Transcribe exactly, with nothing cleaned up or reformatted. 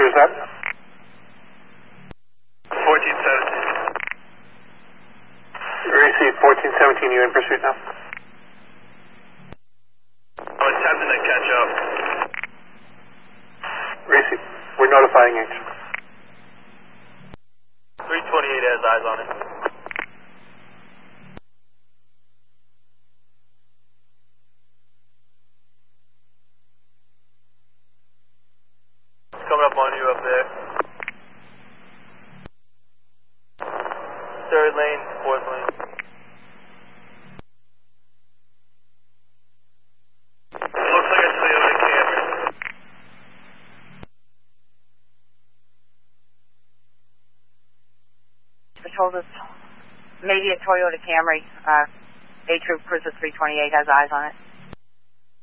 is that? fourteen seventeen. Receive fourteen seventeen, you in pursuit now? I'm attempting to catch up. Receive. We're notifying H. three twenty-eight has eyes on it. Coming up on you up there. Third lane, fourth lane. Looks like a Toyota Camry. They told us maybe a Toyota Camry. Uh, A-Troop Cruiser three twenty-eight has eyes on it.